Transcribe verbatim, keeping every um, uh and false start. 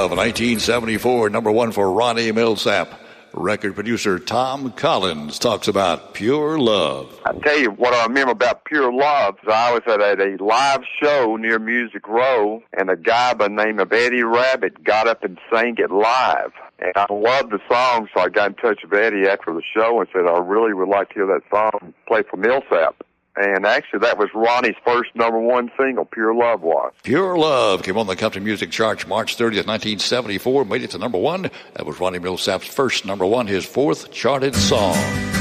Love, nineteen seventy-four, number one for Ronnie Milsap. Record producer Tom Collins talks about Pure Love. I tell you what I remember about Pure Love is I was at a live show near Music Row, and a guy by the name of Eddie Rabbit got up and sang it live. And I loved the song, so I got in touch with Eddie after the show and said, I really would like to hear that song played for Millsap. And actually, that was Ronnie's first number one single, Pure Love was. Pure Love came on the country music charts March thirtieth, nineteen seventy-four, made it to number one. That was Ronnie Millsap's first number one, his fourth charted song.